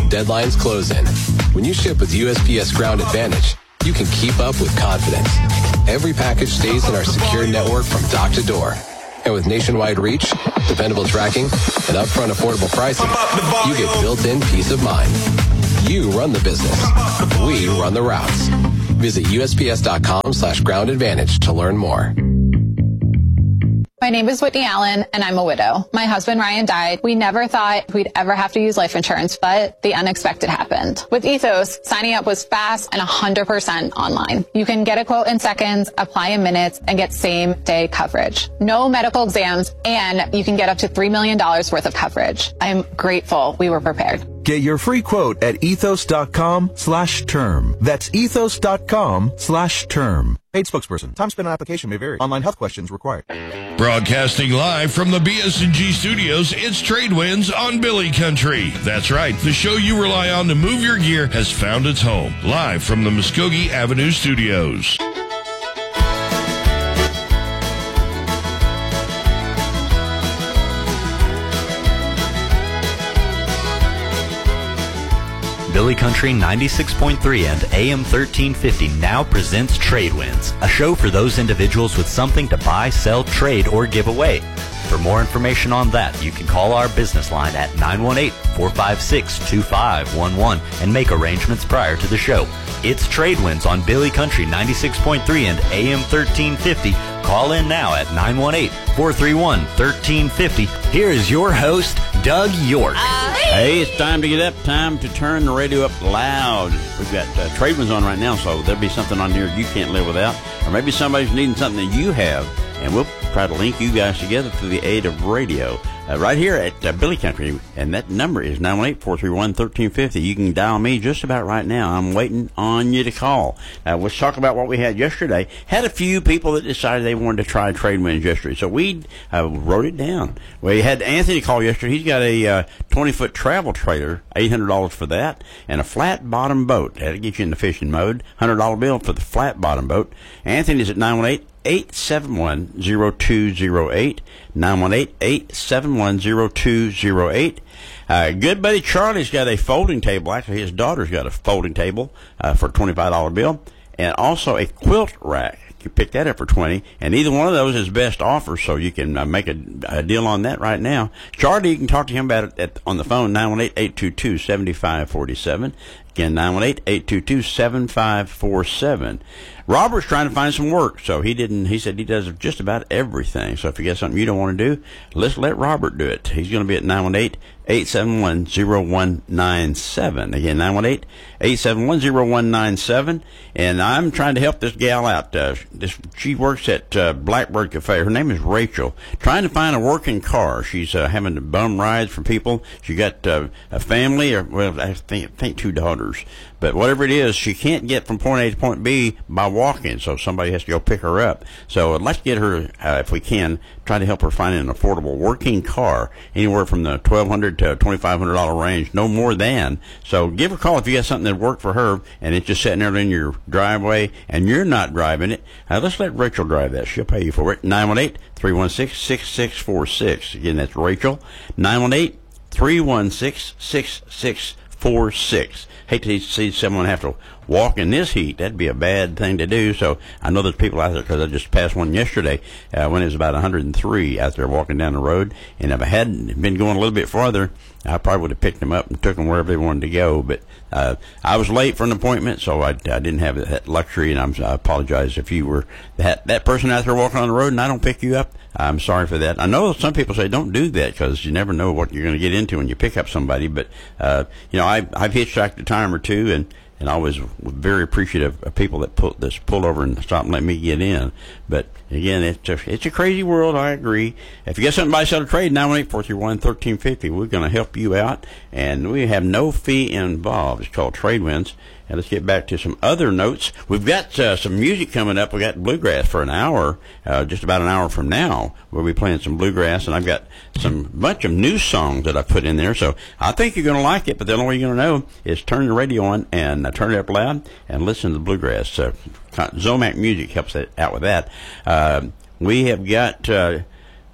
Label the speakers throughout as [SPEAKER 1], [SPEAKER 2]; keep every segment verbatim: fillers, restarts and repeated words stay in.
[SPEAKER 1] deadlines close in. When you ship with U S P S Ground Advantage, you can keep up with confidence. Every package stays in our secure network from dock to door. And with nationwide reach, dependable tracking, and upfront affordable pricing, you get built-in peace of mind. You run the business. We run the routes. Visit U S P S dot com slash ground advantage to learn more.
[SPEAKER 2] My name is Whitney Allen, and I'm a widow. My husband, Ryan, died. We never thought we'd ever have to use life insurance, but the unexpected happened. With Ethos, signing up was fast and one hundred percent online. You can get a quote in seconds, apply in minutes, and get same-day coverage. No medical exams, and you can get up to three million dollars worth of coverage. I'm grateful we were prepared.
[SPEAKER 3] Get your free quote at ethos.com slash term. That's ethos.com slash term. Paid spokesperson. Time spent on application may vary. Online health questions required.
[SPEAKER 4] Broadcasting live from the B S and G studios, it's Trade Winds on Billy Country. That's right. The show you rely on to move your gear has found its home. Live from the Muskogee Avenue studios.
[SPEAKER 5] Billy Country ninety-six point three and A M thirteen fifty now presents Trade Winds, a show for those individuals with something to buy, sell, trade, or give away. For more information on that, you can call our business line at nine one eight, four five six, two five one one and make arrangements prior to the show. It's Trade Winds on Billy Country ninety-six point three and A M thirteen fifty. Call in now at nine one eight, four three one, one three five zero. Here is your host, Doug York.
[SPEAKER 6] Uh, hey, it's time to get up. Time to turn the radio up loud. We've got uh, Trade Winds on right now, so there'll be something on here you can't live without. Or maybe somebody's needing something that you have, and we'll try to link you guys together through the aid of radio. Uh, right here at uh, Billy Country, and that number is nine one eight, four three one, one three five zero. You can dial me just about right now. I'm waiting on you to call. Uh, let's talk about what we had yesterday. Had a few people that decided they wanted to try Trade Winds yesterday, so we uh, wrote it down. We had Anthony call yesterday. He's got a uh, twenty-foot travel trailer, eight hundred dollars for that, and a flat-bottom boat. That'll get you into fishing mode. one hundred dollar bill for the flat-bottom boat. Anthony's at nine one eight, eight seven one, zero two zero eight, nine one eight, eight seven one, zero two zero eight. Uh, good buddy Charlie's got a folding table. Actually, his daughter's got a folding table uh, for a twenty-five dollar bill, and also a quilt rack. You pick that up for twenty, and either one of those is best offer, so you can uh, make a, a deal on that right now. Charlie, you can talk to him about it at, on the phone, nine one eight, eight two two, seven five four seven. Again, nine one eight, eight two two, seven five four seven. Robert's trying to find some work, so he didn't. He said he does just about everything. So if you got something you don't want to do, let's let Robert do it. He's going to be at nine one eight, eight seven one, zero one nine seven. Again, nine one eight, eight seven one, zero one nine seven. And I'm trying to help this gal out. Uh, this, she works at uh, Blackbird Cafe. Her name is Rachel. Trying to find a working car. She's uh, having to bum rides from people. She got uh, a family, or well, I think, I think two daughters. But whatever it is, she can't get from point A to point B by walking, so somebody has to go pick her up. So I'd like to get her, uh, if we can, try to help her find an affordable working car, anywhere from the twelve hundred dollars to twenty-five hundred dollars range, no more than. So give her a call if you got something that worked for her, and it's just sitting there in your driveway, and you're not driving it. Uh, let's let Rachel drive that. She'll pay you for it. nine one eight, three one six, six six four six. Again, that's Rachel. nine one eight, three one six, six six four six. Hate to see someone have to walk in this heat. That'd be a bad thing to do. So I know there's people out there, because I just passed one yesterday uh, when it was about one hundred three out there walking down the road. And if I hadn't been going a little bit farther, I probably would have picked them up and took them wherever they wanted to go. But uh, I was late for an appointment, so I, I didn't have that luxury. And I'm, I apologize if you were that, that person out there walking on the road and I don't pick you up. I'm sorry for that. I know some people say don't do that, because you never know what you're going to get into when you pick up somebody. But, uh, you know, I, I've hitchhiked a time or two, and, and I was very appreciative of people that pull, this pull over and stop and let me get in. But, again, it's a, it's a crazy world, I agree. If you got something to buy, sell, or trade, nine one eight, four three one, one three five zero. We're going to help you out, and we have no fee involved. It's called Trade Winds. And let's get back to some other notes. We've got uh, some music coming up. We've got bluegrass for an hour, uh, just about an hour from now. We'll be playing some bluegrass, and I've got some bunch of new songs that I put in there. So I think you're going to like it, but the only way you're going to know is turn the radio on and uh, turn it up loud and listen to the bluegrass. Uh, Zomac Music helps it out with that. Uh, we have got... Uh,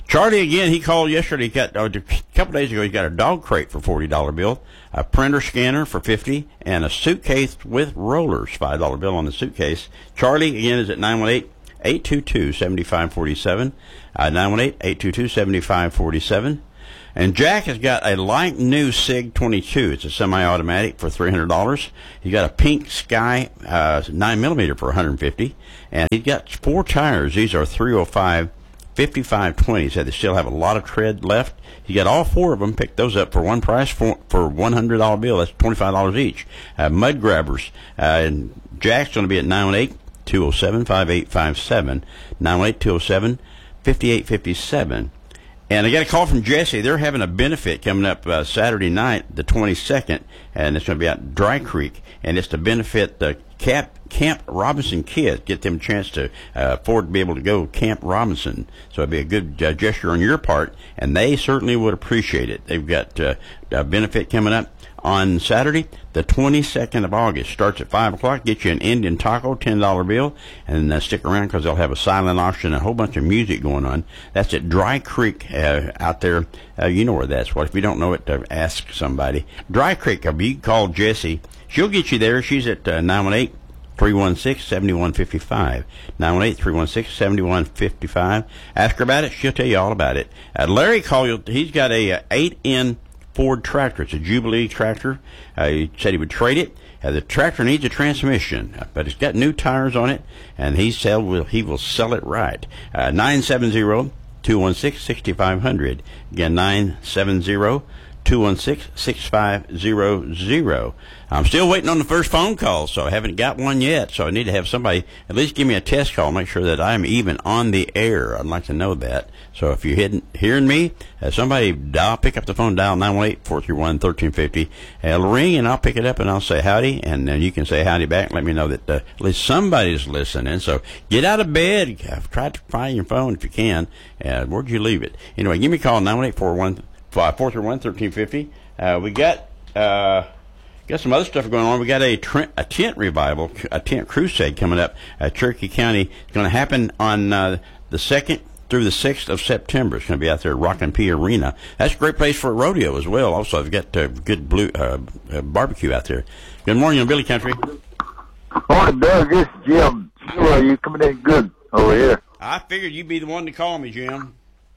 [SPEAKER 6] Charlie, again, he called yesterday. He got uh, a couple days ago. He got a dog crate for forty dollar bill, a printer scanner for fifty, and a suitcase with rollers, five dollar bill on the suitcase. Charlie, again, is at nine one eight, eight two two, seven five four seven, uh, nine one eight, eight two two, seven five four seven. And Jack has got a light new SIG twenty-two. It's a semi-automatic for three hundred dollars. He's got a pink Sky uh, nine millimeter for one hundred fifty dollars. And he's got four tires. These are three oh five, fifty-five twenty. He said they still have a lot of tread left. He got all four of them. Picked those up for one price for, for one hundred dollar bill. That's twenty-five dollars each. Uh, mud grabbers. Uh, and Jack's going to be at nine one eight, two oh seven, five eight five seven. nine one eight, two oh seven, five eight five seven. And I got a call from Jesse. They're having a benefit coming up uh, Saturday night, the twenty-second, and it's going to be out Dry Creek, and it's to benefit the Camp, Camp Robinson kids, get them a chance to uh, afford to be able to go Camp Robinson. So it'd be a good uh, gesture on your part, and they certainly would appreciate it. They've got uh, a benefit coming up on Saturday, the twenty-second of August. Starts at five o'clock. Get you an Indian taco, ten dollar bill, and uh, stick around because they'll have a silent auction and a whole bunch of music going on. That's at Dry Creek uh, out there. Uh, you know where that's. Well, if you don't know it, uh, ask somebody. Dry Creek, uh, you call Jessie. She'll get you there. She's at uh, nine one eight, three one six, seven one five five. nine one eight, three one six, seven one five five. Ask her about it. She'll tell you all about it. Uh, Larry called. He's got a uh, eight N Ford tractor. It's a Jubilee tractor. Uh, he said he would trade it. Uh, the tractor needs a transmission, uh, but it's got new tires on it, and he sell will he will sell it right. Uh, nine seven zero, two one six, six five zero zero. Again, nine seven zero, two one six, six five zero zero. I'm still waiting on the first phone call, so I haven't got one yet. So I need to have somebody at least give me a test call, make sure that I'm even on the air. I'd like to know that. So if you're hearing, hearing me, uh, somebody dial, pick up the phone, dial nine one eight, four three one, one three five zero. It'll ring, and I'll pick it up, and I'll say howdy, and then you can say howdy back. Let me know that uh, at least somebody's listening. So get out of bed. Try to find your phone if you can. Uh, where'd you leave it? Anyway, give me a call, nine one eight, four three one, one three five zero. Uh, we got... Uh, Got some other stuff going on. We got a, tre- a tent revival, a tent crusade coming up at Cherokee County. It's going to happen on uh, the second through the sixth of September. It's going to be out there at Rockin' P Arena. That's a great place for a rodeo as well. Also, I've got uh, good blue uh, uh, barbecue out there. Good morning on Billy Country.
[SPEAKER 7] Morning, Doug. This is Jim. Sure, you coming in good over here.
[SPEAKER 6] I figured you'd be the one to call me, Jim.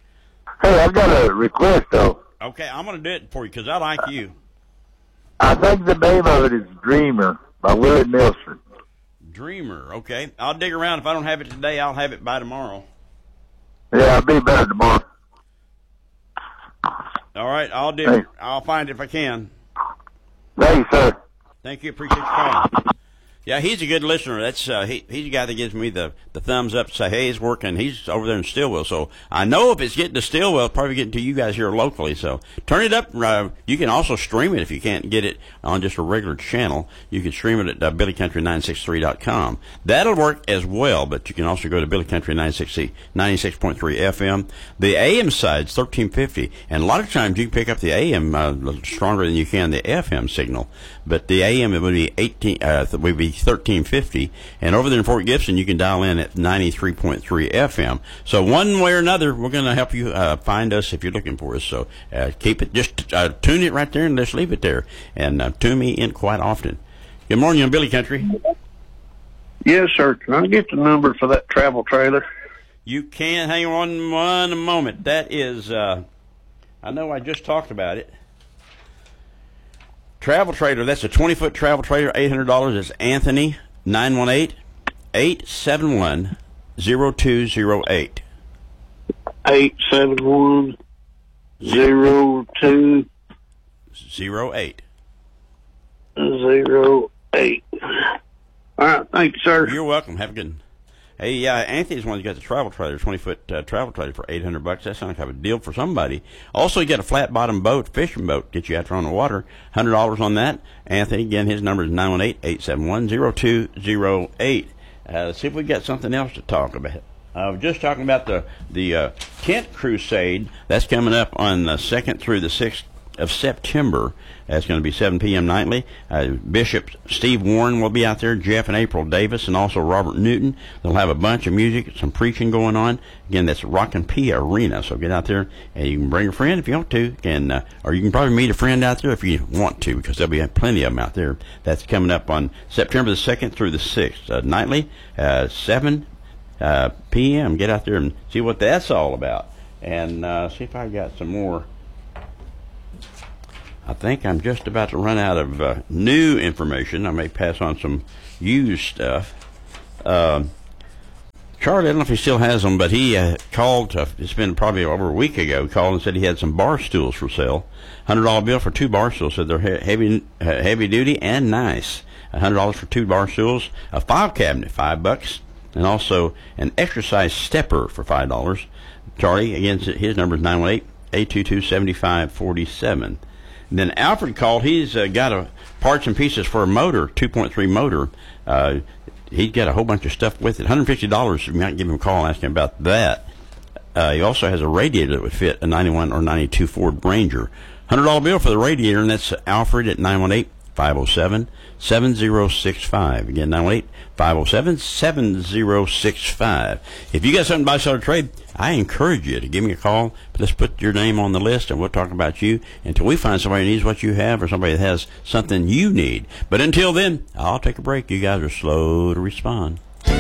[SPEAKER 7] Hey, I've got a request, though.
[SPEAKER 6] Okay, I'm going to do it for you because I like you.
[SPEAKER 7] I think the name of it is Dreamer by Willie Nelson.
[SPEAKER 6] Dreamer, okay. I'll dig around. If I don't have it today, I'll have it by tomorrow.
[SPEAKER 7] Yeah, I'll be better tomorrow.
[SPEAKER 6] All right, I'll dig.
[SPEAKER 7] Thanks.
[SPEAKER 6] I'll find it if I can.
[SPEAKER 7] Thank you, sir.
[SPEAKER 6] Thank you. Appreciate your call. Yeah, he's a good listener. That's uh, he, he's the guy that gives me the, the thumbs up to say, hey, it's working. He's over there in Stillwell. So I know if it's getting to Stillwell, it's probably getting to you guys here locally. So turn it up. Uh, you can also stream it if you can't get it on just a regular channel. You can stream it at uh, billy country nine sixty-three dot com. That'll work as well, but you can also go to Billy Country nine sixty, ninety-six point three F M. The A M side's thirteen fifty, and a lot of times you can pick up the A M uh, stronger than you can the F M signal. But the A M, it would be eighteen, uh, would be thirteen fifty, and over there in Fort Gibson you can dial in at ninety-three point three F M. So one way or another we're going to help you uh, find us if you're looking for us. So uh, keep it, just uh, tune it right there and just leave it there, and uh, tune me in quite often. Good morning on Billy Country.
[SPEAKER 8] Yes, sir. Can I get the number for that travel trailer?
[SPEAKER 6] You can. Hang on one moment. That is uh, I know I just talked about it. Travel trailer, that's a twenty foot travel trailer, eight hundred dollars. It's Anthony, nine one eight, eight seven one, zero two zero eight.
[SPEAKER 8] eight seven one, zero two
[SPEAKER 6] zero eight.
[SPEAKER 8] zero eight. All right, thank you, sir.
[SPEAKER 6] You're welcome. Have a good one. Hey, uh, Anthony's one who's got the travel trailer, twenty foot uh, travel trailer for eight hundred bucks. That sounds like a deal for somebody. Also, you got a flat bottom boat, fishing boat, get you out there on the water. one hundred dollars on that. Anthony, again, his number is nine one eight, eight seven one, zero two zero eight. Uh, let's see if we got something else to talk about. I was just talking about the, the uh, tent crusade. That's coming up on the second through the sixth of September. That's going to be seven p.m. nightly. Uh, Bishop Steve Warren will be out there, Jeff and April Davis, and also Robert Newton. They'll have a bunch of music, some preaching going on. Again, that's Rockin' P Arena, so get out there, and you can bring a friend if you want to, and uh, or you can probably meet a friend out there if you want to, because there'll be plenty of them out there. That's coming up on September the second through the sixth, uh, nightly, uh, seven uh, p.m. Get out there and see what that's all about, and uh, see if I got some more. I think I'm just about to run out of uh, new information. I may pass on some used stuff. Uh, Charlie, I don't know if he still has them, but he uh, called, uh, it's been probably over a week ago, he called and said he had some bar stools for sale. one hundred dollar bill for two bar stools. Said they're he- heavy uh, heavy duty and nice. one hundred dollars for two bar stools. A file cabinet, five bucks. And also an exercise stepper for five dollars. Charlie, again, his number is nine one eight, eight two two, seven five four seven. And then Alfred called. He's uh, got a parts and pieces for a motor, two point three motor. Uh, he's got a whole bunch of stuff with it. one hundred fifty dollars. You might give him a call and ask him about that. Uh, he also has a radiator that would fit a ninety-one or ninety-two Ford Ranger. one hundred dollar bill for the radiator, and that's Alfred at nine one eight, five oh seven, seven oh six five. Again, nine one eight, five oh seven, seven oh six five. If you got something to buy, sell, or trade, I encourage you to give me a call. Let's put your name on the list, and we'll talk about you until we find somebody who needs what you have or somebody that has something you need. But until then, I'll take a break. You guys are slow to respond.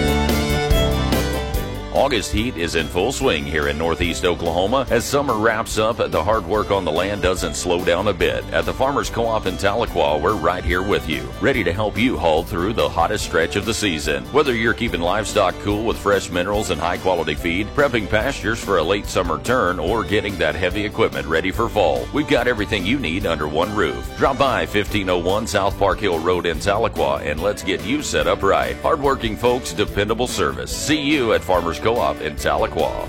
[SPEAKER 9] August heat is in full swing here in Northeast Oklahoma. As summer wraps up, the hard work on the land doesn't slow down a bit. At the Farmers Co-op in Tahlequah, we're right here with you, ready to help you haul through the hottest stretch of the season. Whether you're keeping livestock cool with fresh minerals and high-quality feed, prepping pastures for a late summer turn, or getting that heavy equipment ready for fall, we've got everything you need under one roof. Drop by fifteen oh one South Park Hill Road in Tahlequah, and let's get you set up right. Hardworking folks, dependable service. See you at Farmers Co-op in Tahlequah.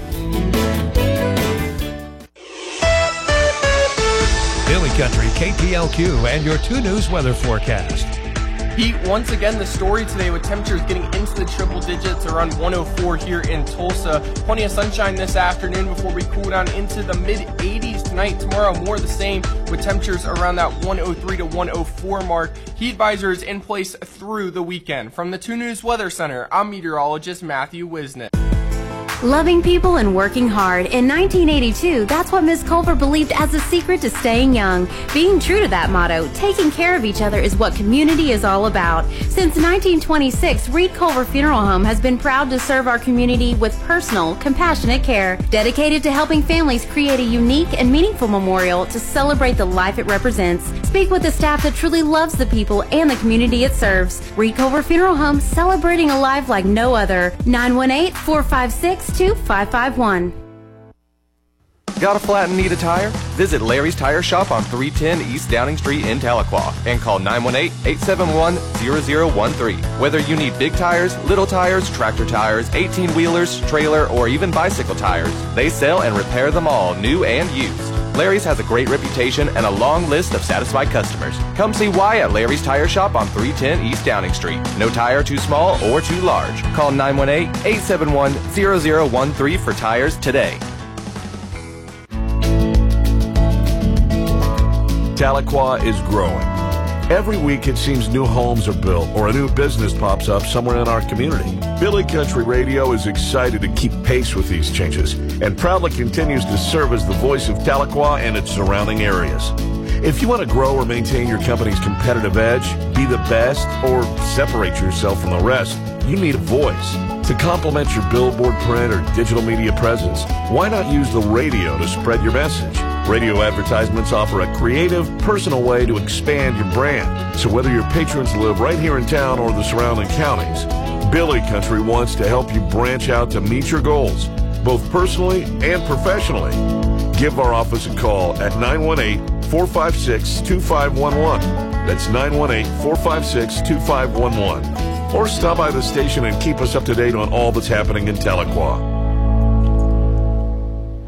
[SPEAKER 10] Billy Country, K P L Q, and your two News weather forecast.
[SPEAKER 11] Heat, once again, the story today with temperatures getting into the triple digits around one oh four here in Tulsa. Plenty of sunshine this afternoon before we cool down into the mid eighties tonight. Tomorrow, more the same with temperatures around that one oh three to one oh four mark. Heat advisories in place through the weekend. From the two News Weather Center, I'm meteorologist Matthew Wisnett.
[SPEAKER 12] Loving people and working hard. In nineteen eighty-two, that's what Miz Culver believed as the secret to staying young. Being true to that motto, taking care of each other is what community is all about. Since nineteen twenty-six, Reed Culver Funeral Home has been proud to serve our community with personal, compassionate care, dedicated to helping families create a unique and meaningful memorial to celebrate the life it represents. Speak with the staff that truly loves the people and the community it serves. Reed Culver Funeral Home, celebrating a life like no other. nine one eight, four five six, two five five one.
[SPEAKER 13] Got a flat and need a tire? Visit Larry's Tire Shop on three ten East Downing Street in Tahlequah and call nine one eight, eight seven one, zero zero one three. Whether you need big tires, little tires, tractor tires, eighteen-wheelers, trailer, or even bicycle tires, they sell and repair them all, new and used. Larry's has a great reputation and a long list of satisfied customers. Come see why at Larry's Tire Shop on three ten East Downing Street. No tire too small or too large. Call nine one eight, eight seven one, zero zero one three for tires today.
[SPEAKER 14] Tahlequah is growing. Every week it seems new homes are built or a new business pops up somewhere in our community. Billy Country Radio is excited to keep pace with these changes and proudly continues to serve as the voice of Tahlequah and its surrounding areas. If you want to grow or maintain your company's competitive edge, be the best, or separate yourself from the rest, you need a voice. To complement your billboard print or digital media presence, why not use the radio to spread your message? Radio advertisements offer a creative, personal way to expand your brand. So whether your patrons live right here in town or the surrounding counties, Billy Country wants to help you branch out to meet your goals, both personally and professionally. Give our office a call at nine one eight, four five six, two five one one. That's nine one eight, four five six, two five one one. Or stop by the station and keep us up to date on all that's happening in Tahlequah.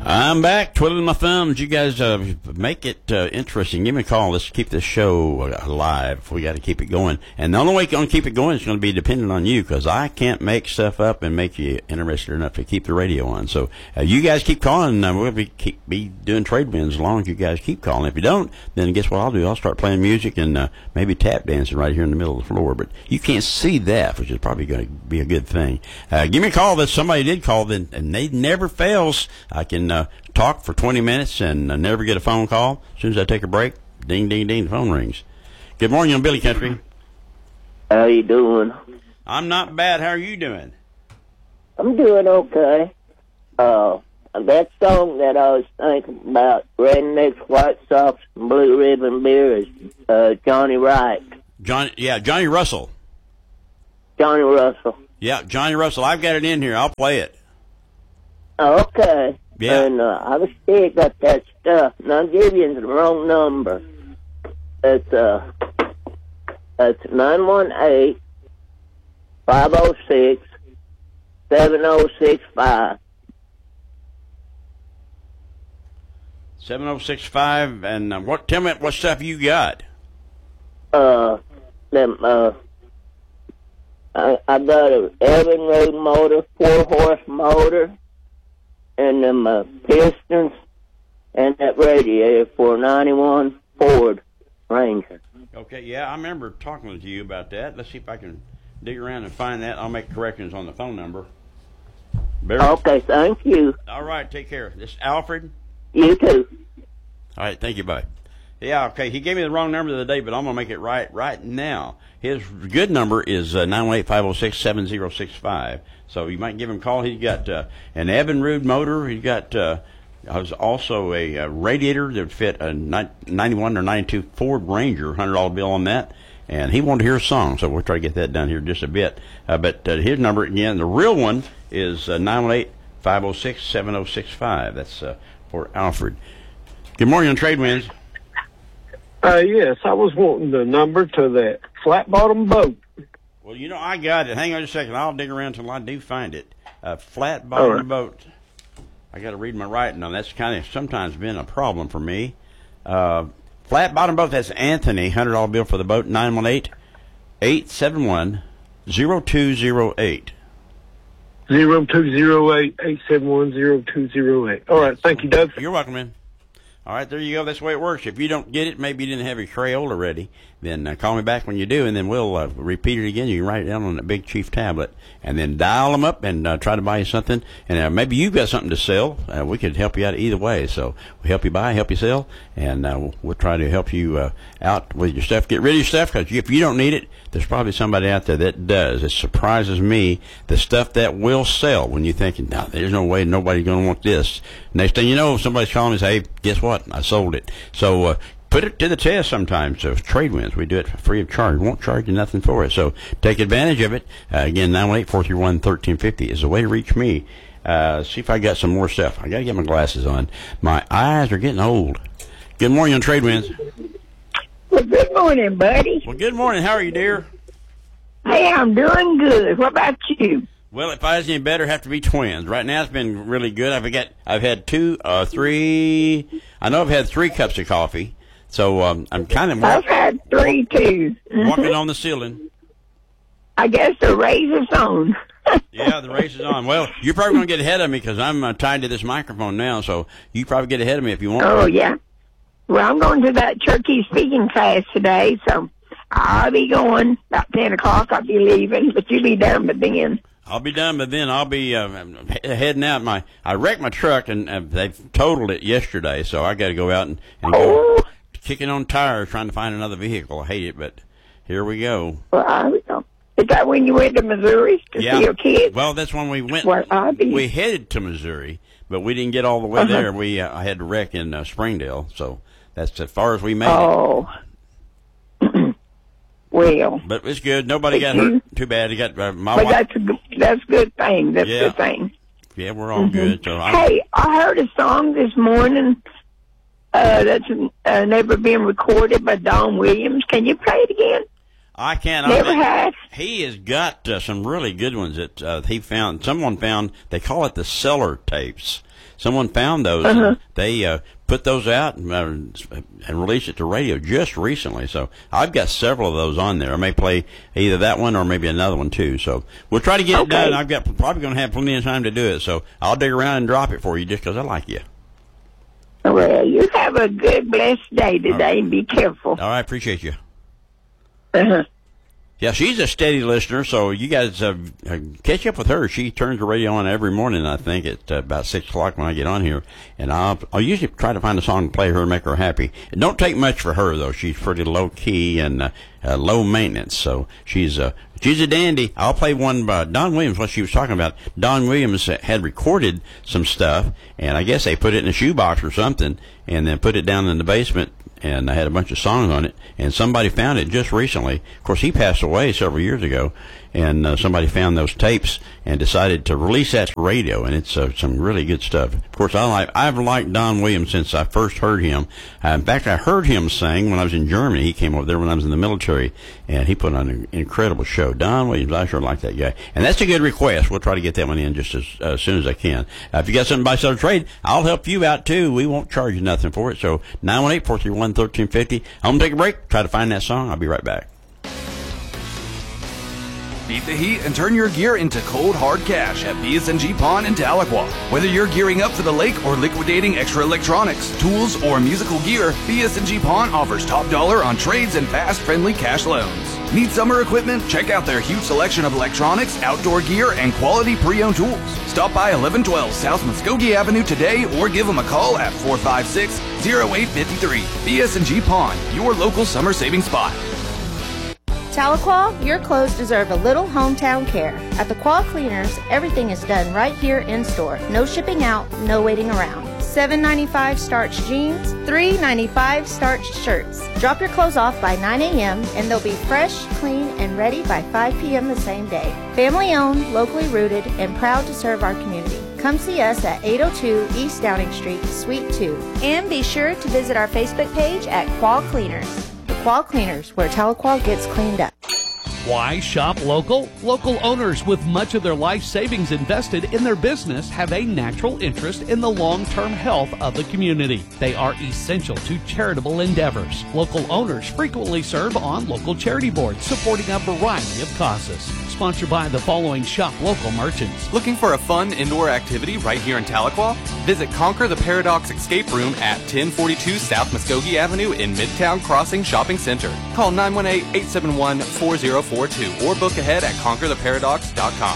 [SPEAKER 6] I'm back, twiddling my thumbs. You guys uh, make it uh, interesting. Give me a call. Let's keep this show alive. We got to keep it going. And the only way going to keep it going is going to be dependent on you, because I can't make stuff up and make you interested enough to keep the radio on. So uh, you guys keep calling. Uh, we'll be, keep, be doing trade wins as long as you guys keep calling. If you don't, then guess what I'll do? I'll start playing music and uh, maybe tap dancing right here in the middle of the floor. But you can't see that, which is probably going to be a good thing. Uh, give me a call. That somebody did call, then, and they never fails. I can uh, talk for twenty minutes and uh, never get a phone call. As soon as I take a break, ding, ding, ding, the phone rings. Good morning on Billy Country.
[SPEAKER 15] How you doing?
[SPEAKER 6] I'm not bad. How are you doing?
[SPEAKER 15] I'm doing okay. Uh, that song that I was thinking about, Rednecks, White Sox, and Blue Ribbon Beer, is uh, Johnny Wright.
[SPEAKER 6] John, yeah, Johnny Russell.
[SPEAKER 15] Johnny Russell.
[SPEAKER 6] Yeah, Johnny Russell. I've got it in here. I'll play it.
[SPEAKER 15] Okay.
[SPEAKER 6] Yeah.
[SPEAKER 15] And uh, I was still got that stuff, and I'll give you the wrong number. It's uh, it's nine one eight, five oh six, seven oh six five.
[SPEAKER 6] seven oh six five, and uh, what? Tell me what stuff you got.
[SPEAKER 15] Uh, them, uh, I, I got a Evinrude motor, four-horse motor, and them uh, pistons, and that radiator for a ninety-one Ford Ranger.
[SPEAKER 6] Okay, yeah, I remember talking to you about that. Let's see if I can dig around and find that. I'll make corrections on the phone number. Barry?
[SPEAKER 15] Okay, thank you.
[SPEAKER 6] All right, take care. This is Alfred?
[SPEAKER 15] You too.
[SPEAKER 6] All right, thank you, bye. Yeah, okay, he gave me the wrong number the other day, but I'm going to make it right right now. His good number is uh, nine one eight, five oh six, seven oh six five. So you might give him a call. He's got uh, an Evinrude motor. He's got uh, also a, a radiator that would fit a ninety-one or ninety-two Ford Ranger, one hundred dollar bill on that. And he wanted to hear a song, so we'll try to get that done here in just a bit. Uh, but uh, his number, again, the real one is uh, nine one eight, five oh six, seven oh six five. That's uh, for Alfred. Good morning on Trade Winds.
[SPEAKER 8] Uh, yes, I was wanting the number to that flat bottom boat.
[SPEAKER 6] Well, you know, I got it. Hang on just a second. I'll dig around until I do find it. Uh, flat bottom
[SPEAKER 8] right.
[SPEAKER 6] boat. I got to read my writing on. That's kind of sometimes been a problem for me. Uh, flat bottom boat. That's Anthony. one hundred dollar bill for the boat. nine one eight, eight seven one, zero two zero eight.
[SPEAKER 8] zero two zero eight, eight seven one, zero two zero eight. All right. Thank you, Doug.
[SPEAKER 6] You're welcome, man. All right, there you go. That's the way it works. If you don't get it, maybe you didn't have your Crayola ready, then uh, call me back when you do, and then we'll uh, repeat it again. You can write it down on that Big Chief tablet, and then dial them up and uh, try to buy you something. And uh, maybe you've got something to sell. Uh, we could help you out either way. So we help you buy, help you sell, and uh, we'll try to help you uh, out with your stuff. Get rid of your stuff, because if you don't need it, there's probably somebody out there that does. It surprises me, the stuff that will sell when you're thinking, no, there's no way nobody's going to want this. Next thing you know, somebody's calling and say, hey, guess what? I sold it. So uh, put it to the test sometimes. So Trade Winds, we do it free of charge. We won't charge you nothing for it. So take advantage of it. Uh, again, nine one eight, four three one, one three five zero is the way to reach me. Uh, see if I got some more stuff. I got to get my glasses on. My eyes are getting old. Good morning on Trade Winds.
[SPEAKER 16] Well, good morning, buddy.
[SPEAKER 6] Well, good morning. How are you, dear?
[SPEAKER 16] Hey, I'm doing good. What about you?
[SPEAKER 6] Well, if I was any better, it'd have to be twins. Right now, it's been really good. I've got, I've had two, uh, three. I know I've had three cups of coffee. So um, I'm kind of.
[SPEAKER 16] I've had three too.
[SPEAKER 6] Walking on the ceiling.
[SPEAKER 16] I guess the race is on.
[SPEAKER 6] Yeah, the race is on. Well, you're probably going to get ahead of me because I'm uh, tied to this microphone now. So you probably get ahead of me if you want.
[SPEAKER 16] Oh yeah. Well, I'm going to that Turkey speaking class today, so I'll be going about ten o'clock. I'll be leaving, but you'll be done by then.
[SPEAKER 6] I'll be done, but then I'll be uh, heading out. My I wrecked my truck, and uh, they've totaled it yesterday, so I got to go out and, and go
[SPEAKER 16] oh.
[SPEAKER 6] kicking on tires trying to find another vehicle. I hate it, but here we go.
[SPEAKER 16] Well, I, is that when you went to Missouri to
[SPEAKER 6] yeah.
[SPEAKER 16] see your kids?
[SPEAKER 6] Well, that's when we went.
[SPEAKER 16] Well, I'll be...
[SPEAKER 6] We headed to Missouri, but we didn't get all the way
[SPEAKER 16] uh-huh.
[SPEAKER 6] there. We uh, I had to wreck in uh, Springdale, so that's as far as we made
[SPEAKER 16] oh.
[SPEAKER 6] it.
[SPEAKER 16] Well,
[SPEAKER 6] but it's good. Nobody got hurt too bad. He got uh, my
[SPEAKER 16] but
[SPEAKER 6] wife.
[SPEAKER 16] that's a good, that's a good thing. That's
[SPEAKER 6] yeah.
[SPEAKER 16] a good thing.
[SPEAKER 6] Yeah, we're all
[SPEAKER 16] mm-hmm.
[SPEAKER 6] good. So I'm,
[SPEAKER 16] hey, I heard a song this morning uh, that's uh, never been recorded by Don Williams. Can you play it again?
[SPEAKER 6] I can't.
[SPEAKER 16] Never
[SPEAKER 6] I mean,
[SPEAKER 16] had.
[SPEAKER 6] He has got uh, some really good ones that uh, he found. Someone found, they call it the cellar tapes. Someone found those.
[SPEAKER 16] Uh-huh.
[SPEAKER 6] And they uh, put those out and, uh, and released it to radio just recently. So I've got several of those on there. I may play either that one or maybe another one too. So we'll try to get
[SPEAKER 16] Okay.
[SPEAKER 6] it done. I've got probably going to have plenty of time to do it. So I'll dig around and drop it for you just because I like you.
[SPEAKER 16] Well, you have a good, blessed day today, and be careful.
[SPEAKER 6] All right, appreciate you.
[SPEAKER 16] Uh-huh.
[SPEAKER 6] Yeah, she's a steady listener, so you guys uh, uh, catch up with her. She turns the radio on every morning, I think, at uh, about six o'clock when I get on here. And I'll, I'll usually try to find a song to play her and make her happy. It don't take much for her, though. She's pretty low-key and uh, uh, low maintenance, so she's uh, she's a dandy. I'll play one by Don Williams, what she was talking about. Don Williams had recorded some stuff, and I guess they put it in a shoebox or something, and then put it down in the basement. And I had a bunch of songs on it, and somebody found it just recently. Of course, he passed away several years ago, and uh, somebody found those tapes and decided to release that to radio, and it's uh, some really good stuff. Of course, I like, I've liked Don Williams since I first heard him. Uh, in fact, I heard him sing when I was in Germany. He came over there when I was in the military, and he put on an incredible show. Don Williams, I sure like that guy. And that's a good request. We'll try to get that one in just as uh, soon as I can. Uh, if you got something to buy, sell, or trade, I'll help you out, too. We won't charge you nothing for it. So nine one eight, four three one, one three five zero. I'm going to take a break, try to find that song. I'll be right back.
[SPEAKER 17] Beat the heat and turn your gear into cold, hard cash at B S and G Pawn in Tahlequah. Whether you're gearing up for the lake or liquidating extra electronics, tools, or musical gear, B S and G Pawn offers top dollar on trades and fast, friendly cash loans. Need summer equipment? Check out their huge selection of electronics, outdoor gear, and quality pre-owned tools. Stop by eleven twelve South Muskogee Avenue today or give them a call at four five six, zero eight five three. B S and G Pawn, your local summer saving spot.
[SPEAKER 18] Tahlequah, your clothes deserve a little hometown care. At the Quah Cleaners, everything is done right here in store. No shipping out, no waiting around. seven ninety-five starched jeans, three ninety-five starched shirts. Drop your clothes off by nine a.m. and they'll be fresh, clean, and ready by five p.m. the same day. Family owned, locally rooted, and proud to serve our community. Come see us at eight oh two East Downing Street, Suite two. And be sure to visit our Facebook page at Quah Cleaners. The Quah Cleaners, where Tahlequah gets cleaned up.
[SPEAKER 19] Why shop local? Local owners with much of their life savings invested in their business have a natural interest in the long-term health of the community. They are essential to charitable endeavors. Local owners frequently serve on local charity boards supporting a variety of causes. Sponsored by the following shop local merchants.
[SPEAKER 20] Looking for a fun indoor activity right here in Tahlequah? Visit Conquer the Paradox Escape Room at ten forty-two South Muskogee Avenue in Midtown Crossing Shopping Center. Call nine one eight, eight seven one, four zero four two or book ahead at conquer the paradox dot com.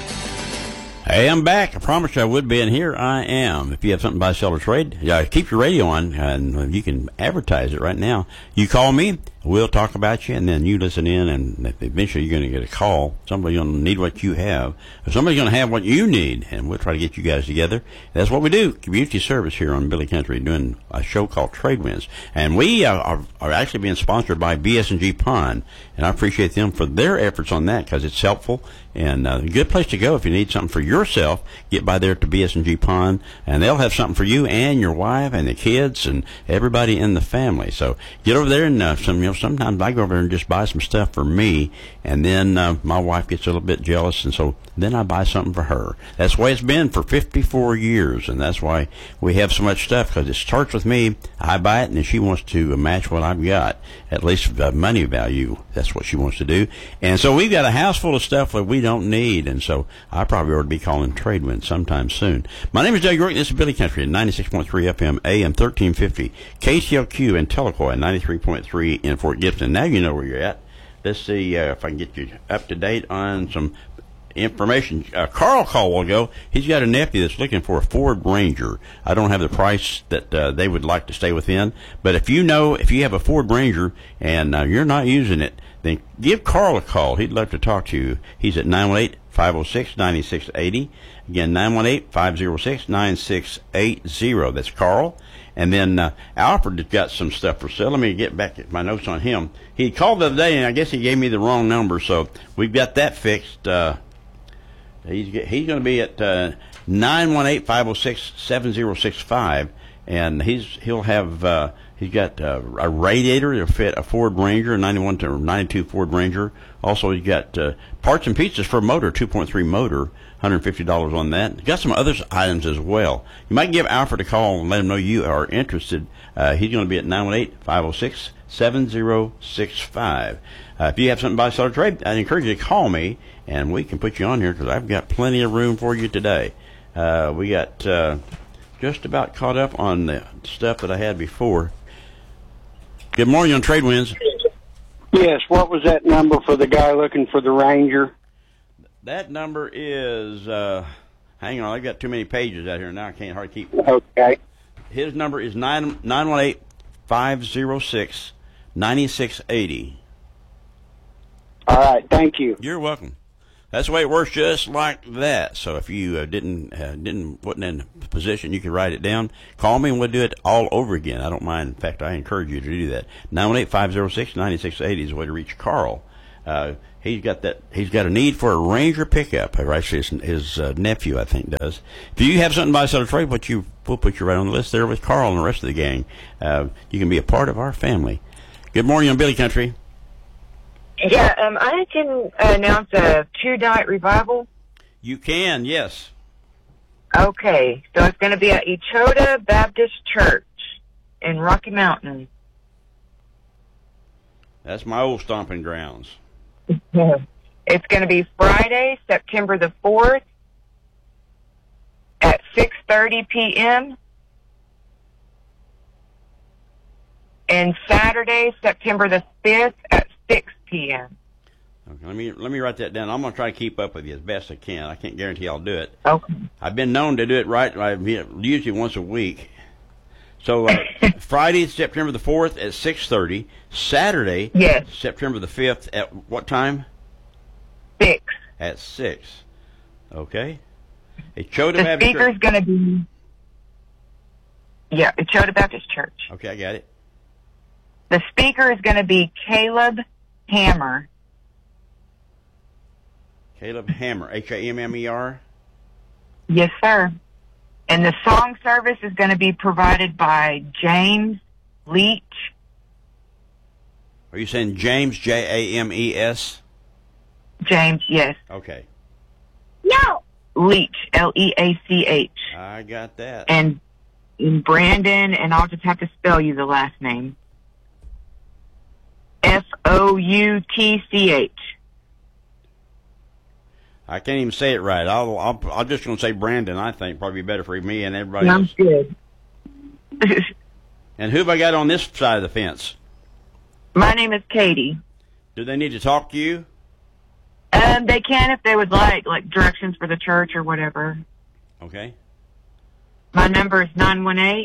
[SPEAKER 6] Hey, I'm back. I promised you I would be, and here I am. If you have something to buy, sell, or trade, yeah, keep your radio on, and you can advertise it right now. You call me, we'll talk about you, and then you listen in, and eventually you're going to get a call. Somebody's going to need what you have, or somebody's going to have what you need, and we'll try to get you guys together. That's what we do, community service here on Billy Country, doing a show called Trade Winds. And we uh, are, are actually being sponsored by B S and G Pawn, and I appreciate them for their efforts on that because it's helpful. And uh, a good place to go if you need something for yourself. Get by there to B S and G Pawn, and they'll have something for you and your wife and the kids and everybody in the family. So get over there, and uh, some, you know, sometimes I go over there and just buy some stuff for me, and then uh, my wife gets a little bit jealous, and so then I buy something for her. That's the way it's been for fifty-four years, and that's why we have so much stuff, because it starts with me. I buy it, and then she wants to match what I've got, at least uh, money value. That's what she wants to do. And so we've got a house full of stuff that we don't need, and so I probably ought to be calling Trade Winds sometime soon. My name is Doug York. This is Billy Country at ninety-six point three F M, A M thirteen fifty, K T L Q in Tahlequah at ninety-three point three in Fort Gibson. Now you know where you're at. Let's see uh, if I can get you up to date on some information. Uh, Carl called a while ago. He's got a nephew that's looking for a Ford Ranger. I don't have the price that uh, they would like to stay within, but if you know, if you have a Ford Ranger and uh, you're not using it, then give Carl a call. He'd love to talk to you. He's at nine one eight, five oh six, nine six eight oh. Again, nine one eight, five oh six, nine six eight oh. That's Carl. And then uh, Alfred has got some stuff for sale. Let me get back at my notes on him. He called the other day, and I guess he gave me the wrong number, so we've got that fixed. Uh, he's he's going to be at uh, nine one eight, five oh six, seven oh six five, and he's he'll have uh, He's got uh, a radiator, a fit a Ford Ranger, a ninety-one to ninety-two Ford Ranger. Also, he's got uh, parts and pieces for a motor, two point three motor, one hundred fifty dollars on that. He's got some other items as well. You might give Alfred a call and let him know you are interested. Uh, he's going to be at nine one eight, five oh six, seven oh six five. Uh, if you have something to buy, sell, or trade, I'd encourage you to call me, and we can put you on here because I've got plenty of room for you today. Uh, we got uh, just about caught up on the stuff that I had before. Good morning on Trade Winds.
[SPEAKER 21] Yes, what was that number for the guy looking for the Ranger?
[SPEAKER 6] That number is, uh, hang on, I've got too many pages out here now. I can't hardly keep.
[SPEAKER 21] Okay.
[SPEAKER 6] His number is nine one eight, five oh six, nine six eight oh.
[SPEAKER 21] All right, thank you.
[SPEAKER 6] You're welcome. That's the way it works, just like that. So if you uh, didn't uh, didn't put in a position, you can write it down. Call me and we'll do it all over again. I don't mind. In fact, I encourage you to do that. nine one eight, five oh six, nine six eight oh is the way to reach Carl. Uh, he's got that. He's got a need for a Ranger pickup. Or actually, his, his uh, nephew, I think, does. If you have something to buy, sell, or trade, what you we'll put you right on the list there with Carl and the rest of the gang. Uh, you can be a part of our family. Good morning on Billy Country.
[SPEAKER 22] Yeah, um, I can announce a two-night revival.
[SPEAKER 6] You can, yes.
[SPEAKER 22] Okay, so it's going to be at Echota Baptist Church in Rocky Mountain.
[SPEAKER 6] That's my old stomping grounds.
[SPEAKER 22] It's going to be Friday, September the fourth at six thirty p.m. and Saturday, September the fifth at six p.m.
[SPEAKER 6] Okay, let me let me write that down. I'm going to try to keep up with you as best I can. I can't guarantee I'll do it.
[SPEAKER 22] Okay.
[SPEAKER 6] I've been known to do it right, right usually once a week. So uh, Friday, September the fourth at six thirty. Saturday,
[SPEAKER 22] yes.
[SPEAKER 6] September the fifth at what time?
[SPEAKER 22] six.
[SPEAKER 6] At six. Okay. Echota
[SPEAKER 22] the
[SPEAKER 6] Baptist
[SPEAKER 22] speaker's going to be, yeah, Echota Baptist Church.
[SPEAKER 6] Okay, I got it.
[SPEAKER 22] The speaker is going to be Caleb Hammer.
[SPEAKER 6] Caleb Hammer, H A M M E R?
[SPEAKER 22] Yes, sir. And the song service is going to be provided by James Leach.
[SPEAKER 6] Are you saying James, J A M E S?
[SPEAKER 22] James, yes.
[SPEAKER 6] Okay.
[SPEAKER 22] No! Leach, L E A C H.
[SPEAKER 6] I got that.
[SPEAKER 22] And Brandon, and I'll just have to spell you the last name. F O U T C H.
[SPEAKER 6] I can't even say it right. I'll, I'll, I'm just going to say Brandon, I think. Probably better for me and everybody
[SPEAKER 22] Sounds
[SPEAKER 6] else.
[SPEAKER 22] good.
[SPEAKER 6] And who have I got on this side of the fence?
[SPEAKER 22] My name is Katie.
[SPEAKER 6] Do they need to talk to you?
[SPEAKER 22] Um, they can if they would like, like directions for the church or whatever.
[SPEAKER 6] Okay.
[SPEAKER 22] My number is nine one eight,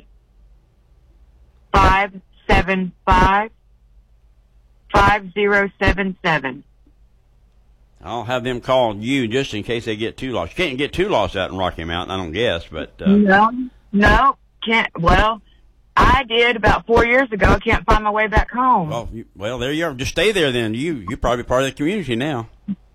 [SPEAKER 22] five seven five, five oh seven seven.
[SPEAKER 6] I'll have them call you just in case they get too lost. You can't get too lost out in Rocky Mountain, I don't guess, but... Uh,
[SPEAKER 22] no, no, can't. Well, I did about four years ago. I can't find my way back home.
[SPEAKER 6] Well, you, well, there you are. Just stay there then. You, you're probably part of the community now.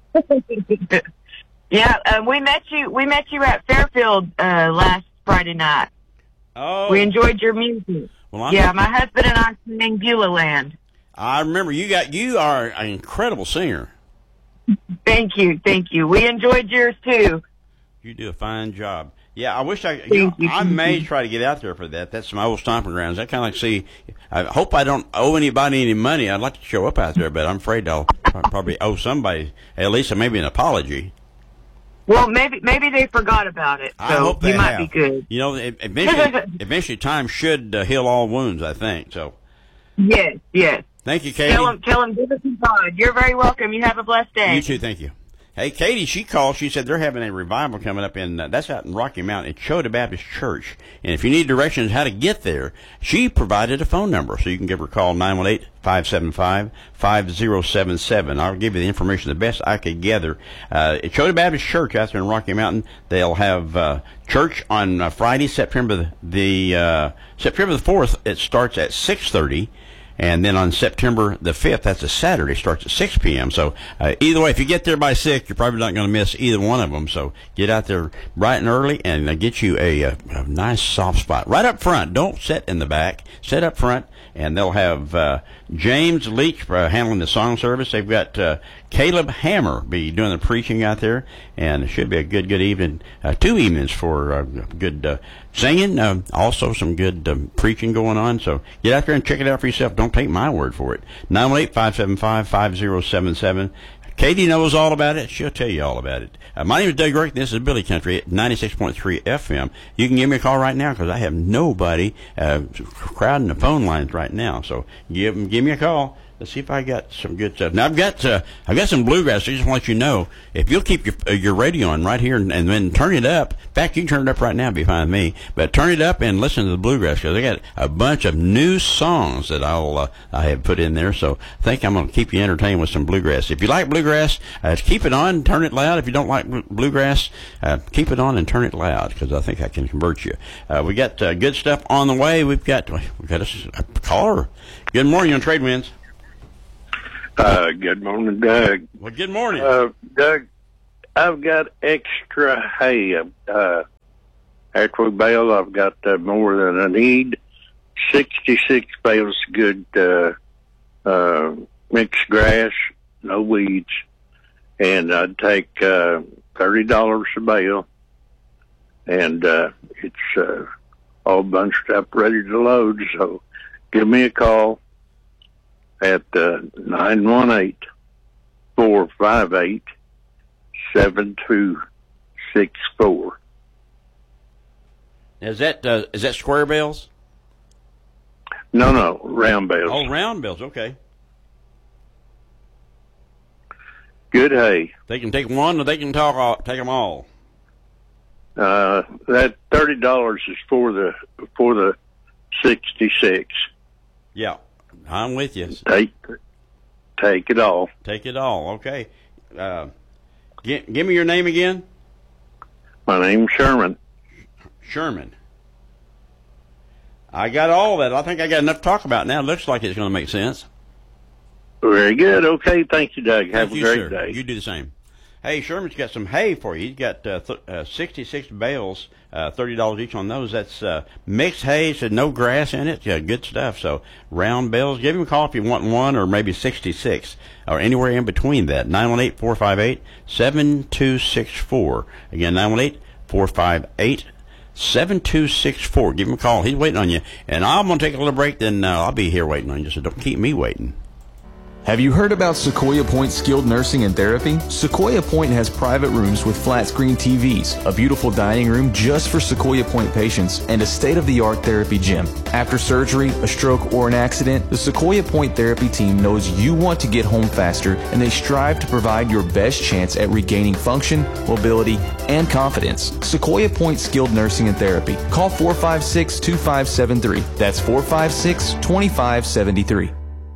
[SPEAKER 22] Yeah, uh, we met you. We met you at Fairfield uh, last Friday night.
[SPEAKER 6] Oh,
[SPEAKER 22] we enjoyed your music.
[SPEAKER 6] Well, I'm,
[SPEAKER 22] yeah, my husband and I sang Beulah Land.
[SPEAKER 6] I remember you got. You are an incredible singer.
[SPEAKER 22] Thank you, thank you. We enjoyed yours too.
[SPEAKER 6] You do a fine job. Yeah, I wish I. You know,
[SPEAKER 22] you,
[SPEAKER 6] I may you. try to get out there for that. That's my old stomping grounds. I kind of like see. I hope I don't owe anybody any money. I'd like to show up out there, but I'm afraid I'll probably owe somebody at least maybe an apology.
[SPEAKER 22] Well, maybe maybe they forgot about it. So
[SPEAKER 6] I hope they
[SPEAKER 22] you might
[SPEAKER 6] have.
[SPEAKER 22] be good.
[SPEAKER 6] You know, eventually, eventually, time should uh, heal all wounds. I think so.
[SPEAKER 22] Yes, yes.
[SPEAKER 6] Thank you, Katie.
[SPEAKER 22] Tell them, tell them, give us some God. You're very welcome. You have a blessed day.
[SPEAKER 6] You too. Thank you. Hey, Katie, she called. She said they're having a revival coming up in, uh, that's out in Rocky Mountain, Echota Baptist Church. And if you need directions how to get there, she provided a phone number. So you can give her a call, nine one eight, five seven five, five oh seven seven. I'll give you the information the best I could gather. Uh, Echota Baptist Church out there in Rocky Mountain, they'll have uh, church on uh, Friday, September the, the uh, September the fourth. It starts at six thirty. And then on September the fifth, that's a Saturday, starts at six p.m. So uh, either way, if you get there by six, you're probably not going to miss either one of them. So get out there bright and early and uh, get you a, a, a nice soft spot right up front. Don't sit in the back. Sit up front and they'll have uh, James Leach uh, handling the song service. They've got uh, Caleb Hammer be doing the preaching out there, and it should be a good, good evening. Uh, two evenings for uh, good uh, singing, uh, also some good um, preaching going on. So get out there and check it out for yourself. Don't take my word for it. nine one eight, five seven five, five zero seven seven. Katie knows all about it. She'll tell you all about it. Uh, my name is Doug Rick. This is Billy Country at ninety-six point three F M. You can give me a call right now because I have nobody uh, crowding the phone lines right now. So give give me a call. Let's see if I got some good stuff. Now I've got uh, I've got some bluegrass. I just want to let you know, if you'll keep your uh, your radio on right here and, and then turn it up. In fact, you can turn it up right now. It'd be fine with me. But turn it up and listen to the bluegrass because I got a bunch of new songs that I'll uh, I have put in there. So I think I'm going to keep you entertained with some bluegrass. If you like bluegrass, uh, keep it on. Turn it loud. If you don't like bl- bluegrass, uh, keep it on and turn it loud because I think I can convert you. Uh, we got uh, good stuff on the way. We've got we've got a, a caller. Good morning on Trade Winds.
[SPEAKER 1] Uh, good morning, Doug.
[SPEAKER 6] Well, good morning.
[SPEAKER 1] Uh, Doug, I've got extra hay. Uh, after we bale, I've got uh, more than I need. sixty-six bales of good, uh, uh, mixed grass, no weeds. And I'd take, uh, thirty dollars a bale. And, uh, it's, uh, all bunched up, ready to load. So give me a call at uh, nine one eight, four five eight, seven two six four.
[SPEAKER 6] Is that uh, is that square bales?
[SPEAKER 1] No, no, round bales.
[SPEAKER 6] Oh, round bales. Okay.
[SPEAKER 1] Good hay.
[SPEAKER 6] They can take one, or they can talk all, take them all.
[SPEAKER 1] Uh, that thirty dollars is for the for the sixty-six.
[SPEAKER 6] Yeah. I'm with you.
[SPEAKER 1] Take, take it all.
[SPEAKER 6] Take it all. Okay. Uh, give, give me your name again.
[SPEAKER 1] My name's Sherman.
[SPEAKER 6] Sherman. I got all that. I think I got enough to talk about now. It looks like it's going to make sense.
[SPEAKER 1] Very good. Okay. Thank you, Doug. Have
[SPEAKER 6] Thank
[SPEAKER 1] a
[SPEAKER 6] you,
[SPEAKER 1] great
[SPEAKER 6] sir.
[SPEAKER 1] day.
[SPEAKER 6] You do the same. Hey, Sherman's got some hay for you. He's got uh, th- uh, sixty-six bales, uh, thirty dollars each on those. That's uh, mixed hay, so no grass in it. Yeah, good stuff. So round bales. Give him a call if you want one or maybe sixty-six or anywhere in between that. nine one eight, four five eight, seven two six four. Again, nine one eight, four five eight, seven two six four. Give him a call. He's waiting on you. And I'm going to take a little break, then uh, I'll be here waiting on you, so don't keep me waiting.
[SPEAKER 2] Have you heard about Sequoia Point Skilled Nursing and Therapy? Sequoia Point has private rooms with flat screen T Vs, a beautiful dining room just for Sequoia Point patients, and a state-of-the-art therapy gym. After surgery, a stroke, or an accident, the Sequoia Point Therapy team knows you want to get home faster, and they strive to provide your best chance at regaining function, mobility, and confidence. Sequoia Point Skilled Nursing and Therapy. Call four five six, two five seven three. That's four five six, two five seven three.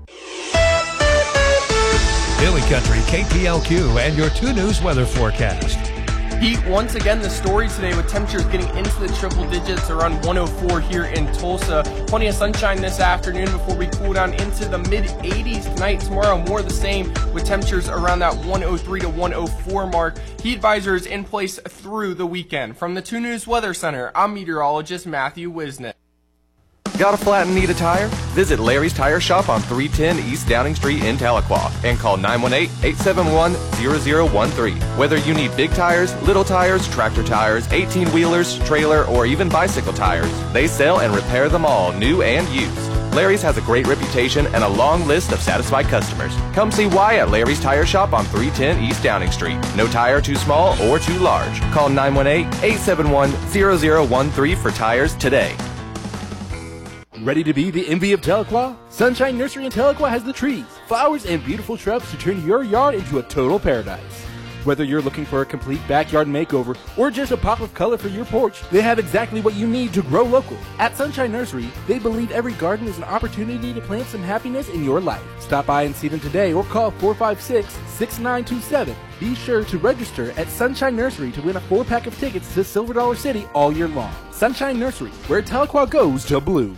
[SPEAKER 10] Billy Country, K P L Q, and your two News weather forecast.
[SPEAKER 11] Heat once again the story today with temperatures getting into the triple digits around one oh four here in Tulsa. Plenty of sunshine this afternoon before we cool down into the mid eighties tonight. Tomorrow more the same with temperatures around that one oh three to one oh four mark. Heat advisories in place through the weekend. From the two News Weather Center, I'm meteorologist Matthew Wisnick.
[SPEAKER 13] Got a flat and need a tire? Visit Larry's Tire Shop on three ten East Downing Street in Tahlequah and call nine one eight, eight seven one, zero zero one three. Whether you need big tires, little tires, tractor tires, eighteen-wheelers, trailer, or even bicycle tires, they sell and repair them all, new and used. Larry's has a great reputation and a long list of satisfied customers. Come see why at Larry's Tire Shop on three ten East Downing Street. No tire too small or too large. Call nine one eight, eight seven one, zero zero one three for tires today.
[SPEAKER 23] Ready to be the envy of Tahlequah? Sunshine Nursery in Tahlequah has the trees, flowers, and beautiful shrubs to turn your yard into a total paradise. Whether you're looking for a complete backyard makeover or just a pop of color for your porch, they have exactly what you need to grow local. At Sunshine Nursery, they believe every garden is an opportunity to plant some happiness in your life. Stop by and see them today or call four five six, six nine two seven. Be sure to register at Sunshine Nursery to win a four-pack of tickets to Silver Dollar City all year long. Sunshine Nursery, where Tahlequah goes to bloom.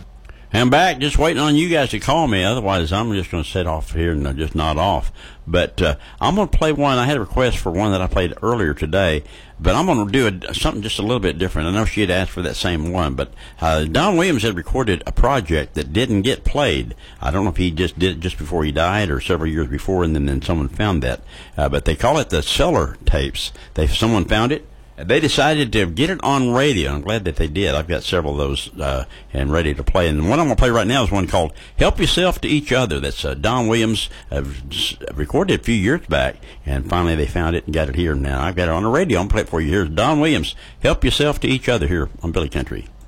[SPEAKER 6] I'm back, just waiting on you guys to call me. Otherwise, I'm just going to set off here and just nod off. But uh, I'm going to play one. I had a request for one that I played earlier today, but I'm going to do a, something just a little bit different. I know she had asked for that same one, but uh, Don Williams had recorded a project that didn't get played. I don't know if he just did it just before he died or several years before, and then, then someone found that. Uh, but they call it the Cellar Tapes. They Someone found it. They decided to get it on radio. I'm glad that they did. I've got several of those uh, and ready to play. And the one I'm going to play right now is one called Help Yourself to Each Other. That's uh, Don Williams. Uh, recorded it a few years back, and finally they found it and got it here now. I've got it on the radio. I'm going to play it for you. Here's Don Williams, Help Yourself to Each Other here on Billy Country.